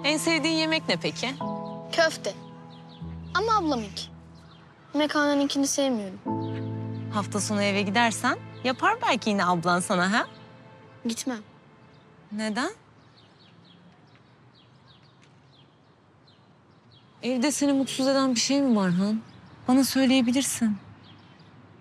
En sevdiğin yemek ne peki? Köfte. Ama ablamınki. Mekaneninkini sevmiyorum. Hafta sonu eve gidersen yapar belki yine ablan sana ha? Gitmem. Neden? Evde seni mutsuz eden bir şey mi var Han? Bana söyleyebilirsin.